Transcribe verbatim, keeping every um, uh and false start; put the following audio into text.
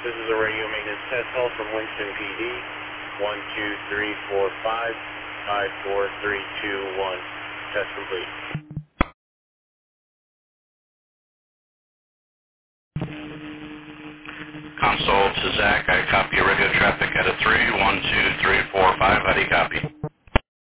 This is a radio maintenance test call from Winston P D. One two three four five five four three two one. Test complete. Console to Zach. I copy radio traffic at a three one two three four five. How do you copy?